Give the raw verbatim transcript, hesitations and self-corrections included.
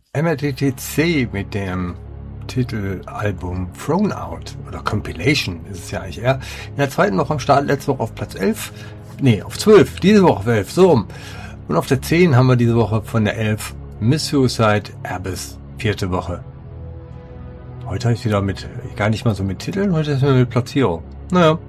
M R T T C mit dem Titelalbum Thrown Out oder Compilation ist es ja eigentlich eher. In der zweiten Woche am Start, letzte Woche auf Platz elf, nee, auf zwölf, diese Woche auf elf, so rum. Und auf der zehn haben wir diese Woche von der elf Miss Suicide Abyss, vierte Woche. Heute habe ich wieder mit, gar nicht mal so mit Titeln, heute ist es mit Platzierung. Naja,